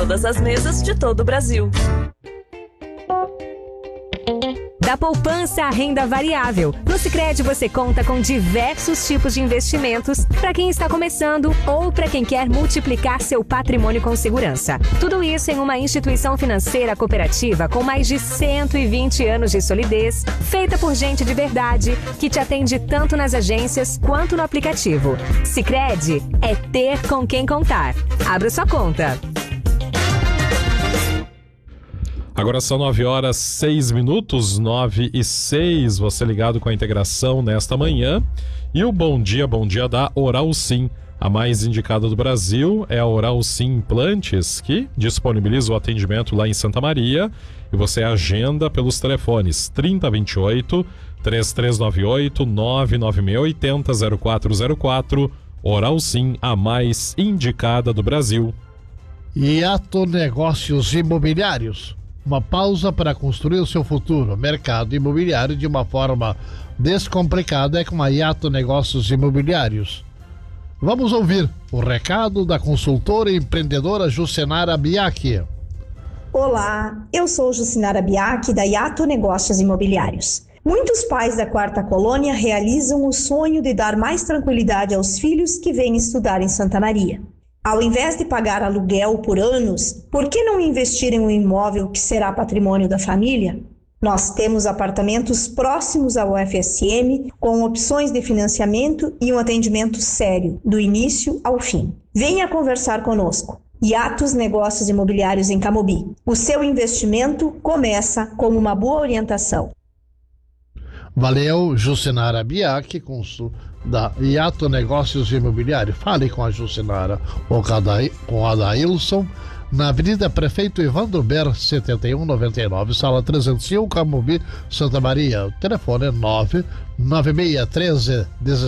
todas as mesas de todo o Brasil. Da poupança à renda variável, no Sicredi você conta com diversos tipos de investimentos para quem está começando ou para quem quer multiplicar seu patrimônio com segurança. Tudo isso em uma instituição financeira cooperativa com mais de 120 anos de solidez, feita por gente de verdade, que te atende tanto nas agências quanto no aplicativo. Sicredi é ter com quem contar. Abra sua conta. Agora são 9h06, 9h06, você ligado com a integração nesta manhã. E o bom dia da Oral Sim. A mais indicada do Brasil é a Oral Sim Implantes, que disponibiliza o atendimento lá em Santa Maria. E você agenda pelos telefones 3028, 3398, 99680 0404. Oral Sim, a mais indicada do Brasil. Yato Negócios Imobiliários. Uma pausa para construir o seu futuro. Mercado imobiliário de uma forma descomplicada é com a Yato Negócios Imobiliários. Vamos ouvir o recado da consultora e empreendedora Jucenara Biaki. Olá, eu sou Jucenara Biaki da Yato Negócios Imobiliários. Muitos pais da Quarta Colônia realizam o sonho de dar mais tranquilidade aos filhos que vêm estudar em Santa Maria. Ao invés de pagar aluguel por anos, por que não investir em um imóvel que será patrimônio da família? Nós temos apartamentos próximos ao UFSM, com opções de financiamento e um atendimento sério, do início ao fim. Venha conversar conosco. Yatos Negócios Imobiliários em Camobi. O seu investimento começa com uma boa orientação. Valeu, Jucenara Biaki, da Yato Negócios Imobiliários. Fale com a Jucenara ou com a Adailson, na Avenida Prefeito Evandro Ber, 7199, sala 301, Camobi, Santa Maria. O telefone é 99613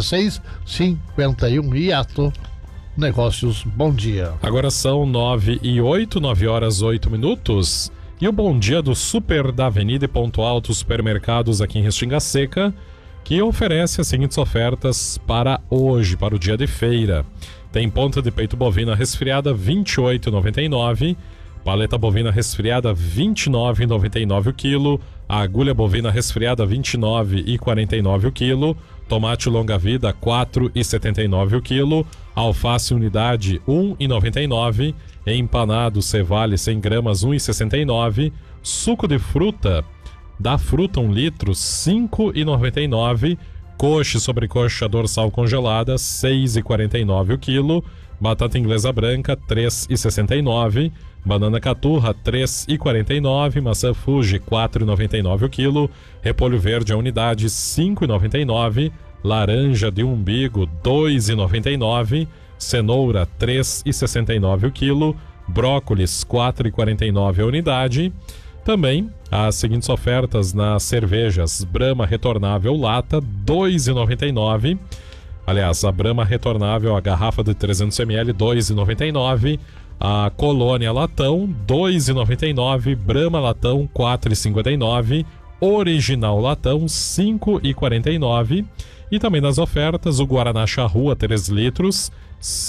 1651. Yato Negócios, bom dia. Agora são 9h08, 9h08. E o bom dia do Super da Avenida e Ponto Alto Supermercados aqui em Restinga Seca, que oferece as seguintes ofertas para hoje, para o dia de feira. Tem ponta de peito bovina resfriada R$ 28,99, paleta bovina resfriada R$ 29,99 o quilo, a agulha bovina resfriada R$ 29,49 o quilo, tomate longa-vida R$ 4,79 o quilo, alface unidade R$ 1,99, empanado Cevale 100 gramas R$ 1,69, suco de fruta da fruta 1 litro R$ 5,99, coxa e sobrecoxa dorsal congelada R$ 6,49 o quilo, batata inglesa branca R$ 3,69, banana caturra R$ 3,49, maçã Fuji R$ 4,99 o quilo, repolho verde a unidade R$ 5,99, laranja de umbigo R$ 2,99, cenoura R$ 3,69 o quilo, brócolis R$ 4,49 a unidade. Também as seguintes ofertas nas cervejas: Brahma retornável lata R$ 2,99. Aliás, a Brahma retornável, a garrafa de 300 ml R$ 2,99. A Colônia latão R$ 2,99. Brahma latão R$ 4,59. Original latão R$ 5,49. E também nas ofertas o Guaraná Charrua 3 litros R$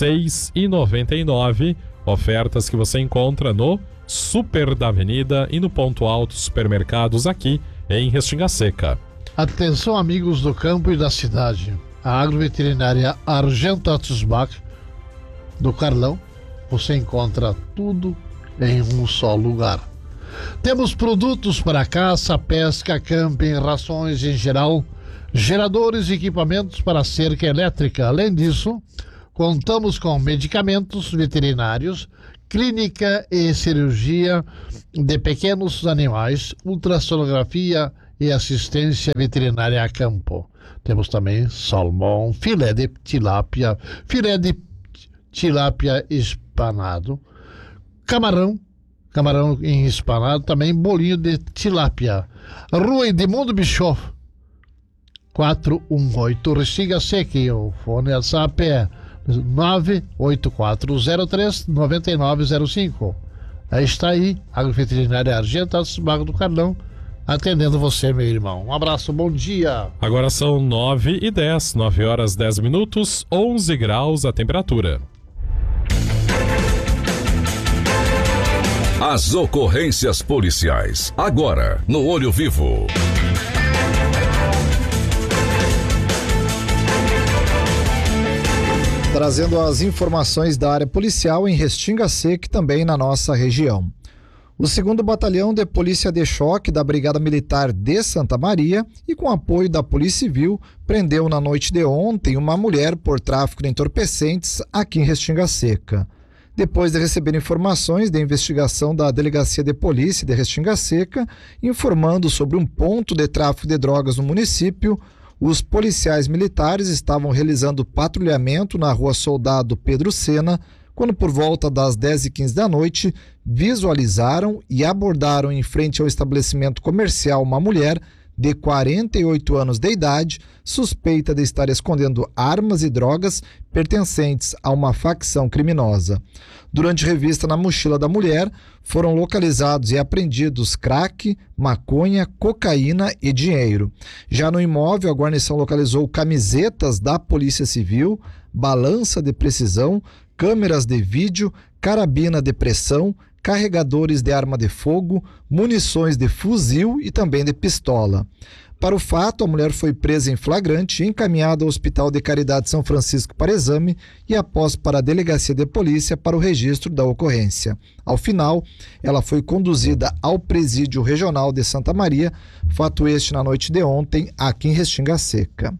6,99. Ofertas que você encontra no Super da Avenida e no Ponto Alto Supermercados aqui em Restinga Seca. Atenção, amigos do campo e da cidade. A agroveterinária Argento Atzbach do Carlão, você encontra tudo em um só lugar. Temos produtos para caça, pesca, camping, rações em geral, geradores e equipamentos para cerca elétrica. Além disso, contamos com medicamentos veterinários, clínica e cirurgia de pequenos animais, ultrassonografia e assistência veterinária a campo. Temos também salmão, filé de tilápia espanado, camarão em espanado, também bolinho de tilápia. Rua Edmundo Bischoff, 418, Restinga Seca. O fone WhatsApp é 98403-9905. Aí está aí, Agroveterinária Argento Atzbach do Carlão, atendendo você, meu irmão. Um abraço, bom dia. Agora são 9h10, 9h10, 11 graus a temperatura. As ocorrências policiais, agora no Olho Vivo. Trazendo as informações da área policial em Restinga Seca e também na nossa região. O 2º Batalhão de Polícia de Choque da Brigada Militar de Santa Maria e com apoio da Polícia Civil prendeu na noite de ontem uma mulher por tráfico de entorpecentes aqui em Restinga Seca. Depois de receber informações da investigação da Delegacia de Polícia de Restinga Seca, informando sobre um ponto de tráfico de drogas no município, os policiais militares estavam realizando patrulhamento na rua Soldado Pedro Sena, quando por volta das 10h15 da noite, visualizaram e abordaram em frente ao estabelecimento comercial uma mulher de 48 anos de idade, suspeita de estar escondendo armas e drogas pertencentes a uma facção criminosa. Durante revista na mochila da mulher, foram localizados e apreendidos crack, maconha, cocaína e dinheiro. Já no imóvel, a guarnição localizou camisetas da Polícia Civil, balança de precisão, câmeras de vídeo, carabina de pressão, carregadores de arma de fogo, munições de fuzil e também de pistola. Para o fato, a mulher foi presa em flagrante e encaminhada ao Hospital de Caridade São Francisco para exame e após para a Delegacia de Polícia para o registro da ocorrência. Ao final, ela foi conduzida ao Presídio Regional de Santa Maria, fato este na noite de ontem, aqui em Restinga Seca.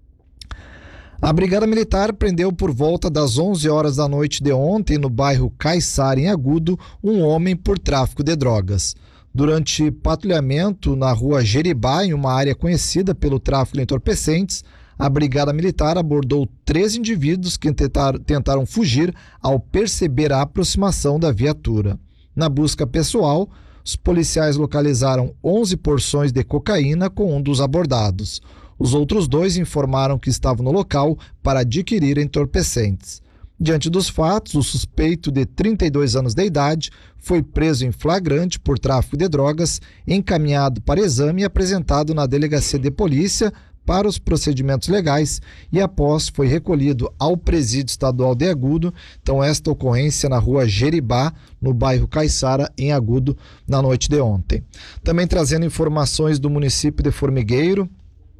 A Brigada Militar prendeu por volta das 11 horas da noite de ontem, no bairro Caiçara, em Agudo, um homem por tráfico de drogas. Durante patrulhamento na rua Jeribá, em uma área conhecida pelo tráfico de entorpecentes, a Brigada Militar abordou 3 indivíduos que tentaram fugir ao perceber a aproximação da viatura. Na busca pessoal, os policiais localizaram 11 porções de cocaína com um dos abordados. Os outros 2 informaram que estavam no local para adquirir entorpecentes. Diante dos fatos, o suspeito de 32 anos de idade foi preso em flagrante por tráfico de drogas, encaminhado para exame e apresentado na Delegacia de Polícia para os procedimentos legais e após foi recolhido ao Presídio Estadual de Agudo. Então esta ocorrência na rua Jeribá, no bairro Caiçara, em Agudo, na noite de ontem. Também trazendo informações do município de Formigueiro,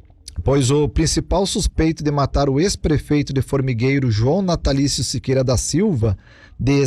pois o principal suspeito de matar o ex-prefeito de Formigueiro, João Natalício Siqueira da Silva, de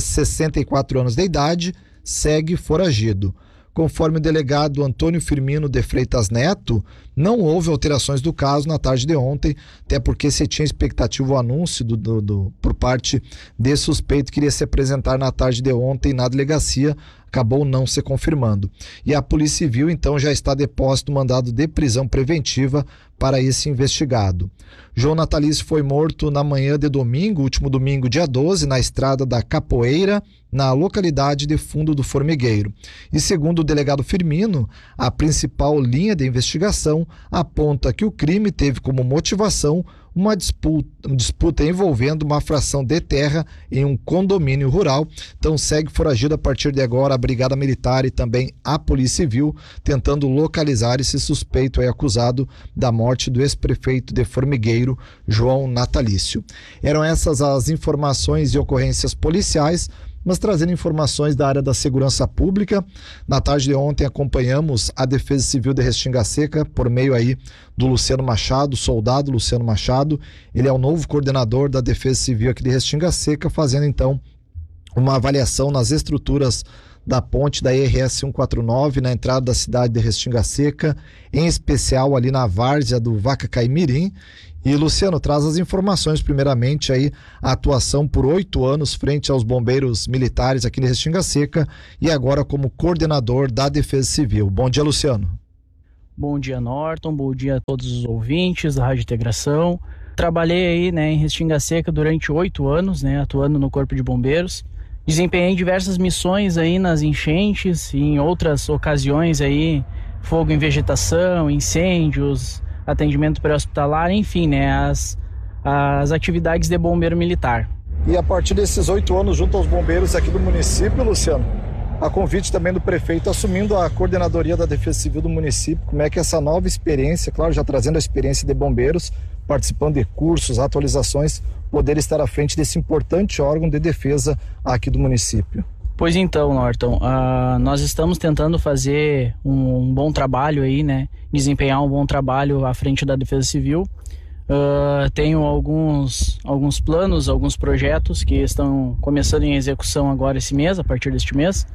64 anos de idade, segue foragido. Conforme o delegado Antônio Firmino de Freitas Neto, não houve alterações do caso na tarde de ontem, até porque se tinha expectativa o anúncio por parte desse suspeito que iria se apresentar na tarde de ontem na delegacia, acabou não se confirmando. E a Polícia Civil, então, já está deposto mandado de prisão preventiva para esse investigado. João Natalício foi morto na manhã de domingo, último domingo, dia 12, na estrada da Capoeira, na localidade de Fundo do Formigueiro. E segundo o delegado Firmino, a principal linha de investigação aponta que o crime teve como motivação uma disputa envolvendo uma fração de terra em um condomínio rural. Então segue foragido a partir de agora a Brigada Militar e também a Polícia Civil, tentando localizar esse suspeito aí acusado da morte do ex-prefeito de Formigueiro, João Natalício. Eram essas as informações e ocorrências policiais, mas trazendo informações da área da segurança pública. Na tarde de ontem acompanhamos a Defesa Civil de Restinga Seca por meio aí do Luciano Machado, soldado Luciano Machado. Ele é o novo coordenador da Defesa Civil aqui de Restinga Seca, fazendo então uma avaliação nas estruturas da ponte da RS 149 na entrada da cidade de Restinga Seca, em especial ali na várzea do Vacacaimirim. E Luciano, traz as informações, primeiramente aí a atuação por 8 anos frente aos bombeiros militares aqui de Restinga Seca e agora como coordenador da Defesa Civil. Bom dia, Luciano. Bom dia, Norton, bom dia a todos os ouvintes da Rádio Integração. Trabalhei aí, em Restinga Seca durante 8 anos, atuando no Corpo de Bombeiros. Desempenhei diversas missões aí nas enchentes e em outras ocasiões aí, fogo em vegetação, incêndios, atendimento pré-hospitalar, enfim, as atividades de bombeiro militar. E a partir desses 8 anos junto aos bombeiros aqui do município, Luciano, a convite também do prefeito assumindo a coordenadoria da Defesa Civil do município, como é que essa nova experiência, claro, já trazendo a experiência de bombeiros, participando de cursos, atualizações, poder estar à frente desse importante órgão de defesa aqui do município? Pois então, Norton, nós estamos tentando fazer um bom trabalho aí, né? Desempenhar um bom trabalho à frente da Defesa Civil. Tenho alguns planos, alguns projetos que estão começando em execução agora esse mês, a partir deste mês.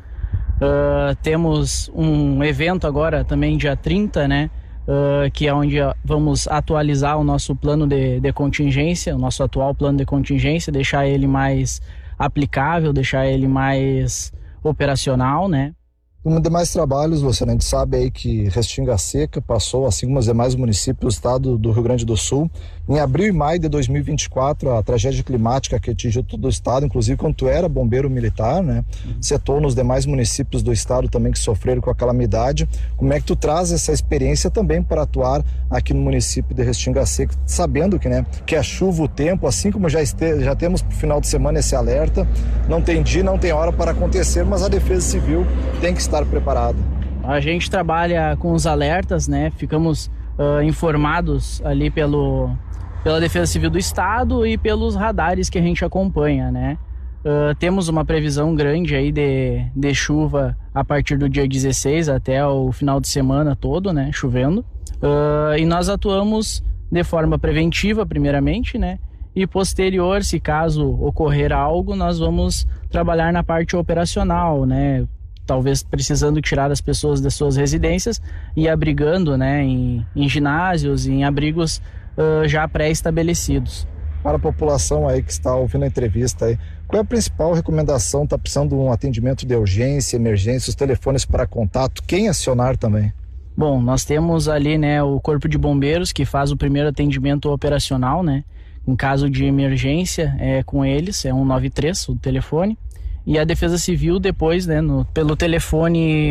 Temos um evento agora também dia 30, né? Que é onde vamos atualizar o nosso plano de contingência, o nosso atual plano de contingência, deixar ele mais aplicável, deixar ele mais operacional, né? Como demais trabalhos, a gente sabe aí que Restinga Seca passou, assim como os demais municípios do estado do Rio Grande do Sul, em abril e maio de 2024, a tragédia climática que atingiu todo o estado, inclusive quando tu era bombeiro militar, né? Setou nos demais municípios do estado também que sofreram com a calamidade. Como é que tu traz essa experiência também para atuar aqui no município de Restinga Seca, sabendo que, né, que a chuva, o tempo, assim como já temos pro final de semana esse alerta, não tem dia, não tem hora para acontecer, mas a Defesa Civil tem que estar preparada. A gente trabalha com os alertas, né? Ficamos informados ali pela Defesa Civil do Estado e pelos radares que a gente acompanha, né? Temos uma previsão grande aí de chuva a partir do dia 16 até o final de semana todo, né? Chovendo. E nós atuamos de forma preventiva, primeiramente, né? E posterior, se caso ocorrer algo, nós vamos trabalhar na parte operacional, né? Talvez precisando tirar as pessoas das suas residências e abrigando, né, em ginásios, em abrigos já pré-estabelecidos. Para a população aí que está ouvindo a entrevista aí, qual é a principal recomendação? Está precisando de um atendimento de urgência, emergência, os telefones para contato, quem acionar também? Bom, nós temos ali, né, o Corpo de Bombeiros que faz o primeiro atendimento operacional, né? Em caso de emergência é com eles, é 193 o telefone. E a Defesa Civil depois, né, pelo telefone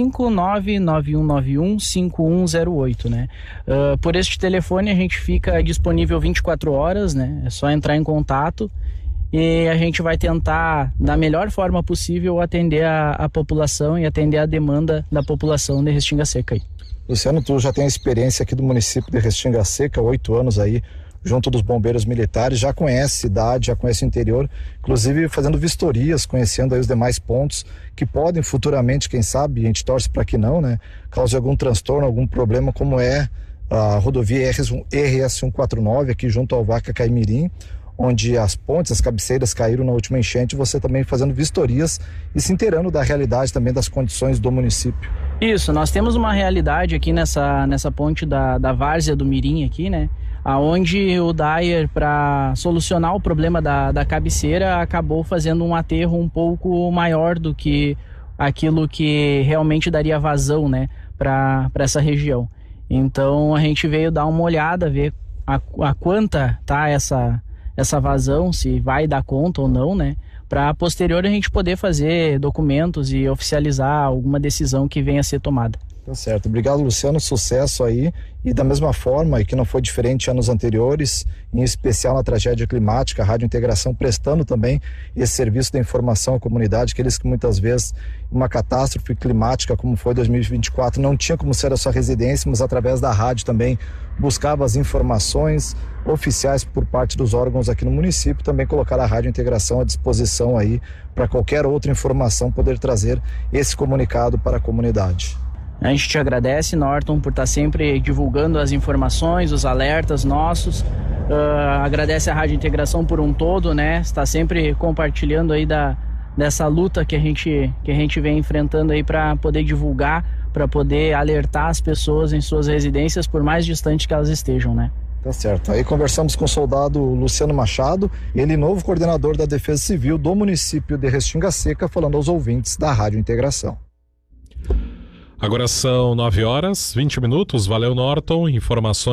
559-9191-5108, né? Por este telefone a gente fica disponível 24 horas, né? É só entrar em contato e a gente vai tentar, da melhor forma possível, atender a população e atender a demanda da população de Restinga Seca aí. Luciano, tu já tem experiência aqui do município de Restinga Seca, 8 anos aí, junto dos bombeiros militares, já conhece a cidade, já conhece o interior, inclusive fazendo vistorias, conhecendo aí os demais pontos que podem futuramente, quem sabe, a gente torce para que não, né, cause algum transtorno, algum problema, como é a rodovia RS-149 aqui junto ao Vaca Caimirim, onde as pontes, as cabeceiras caíram na última enchente, você também fazendo vistorias e se inteirando da realidade também das condições do município. Isso, nós temos uma realidade aqui nessa ponte da Várzea do Mirim aqui, né? Aonde o Dyer, para solucionar o problema da cabeceira, acabou fazendo um aterro um pouco maior do que aquilo que realmente daria vazão, né, para essa região. Então a gente veio dar uma olhada, ver a quanta tá essa vazão, se vai dar conta ou não, né, para posterior a gente poder fazer documentos e oficializar alguma decisão que venha a ser tomada. Tá certo. Obrigado, Luciano. Sucesso aí. E da mesma forma, e que não foi diferente anos anteriores, em especial na tragédia climática, a Rádio Integração prestando também esse serviço de informação à comunidade, aqueles que muitas vezes uma catástrofe climática como foi 2024 não tinha como ser a sua residência, mas através da rádio também buscava as informações oficiais por parte dos órgãos aqui no município, também colocar a Rádio Integração à disposição aí para qualquer outra informação poder trazer esse comunicado para a comunidade. A gente te agradece, Norton, por estar sempre divulgando as informações, os alertas nossos. Agradece a Rádio Integração por um todo, né? Está sempre compartilhando aí dessa luta que a gente vem enfrentando aí para poder divulgar, para poder alertar as pessoas em suas residências, por mais distante que elas estejam, né? Tá certo. Aí conversamos com o soldado Luciano Machado, ele novo coordenador da Defesa Civil do município de Restinga Seca, falando aos ouvintes da Rádio Integração. Agora são 9 horas, 20 minutos. Valeu, Norton. Informações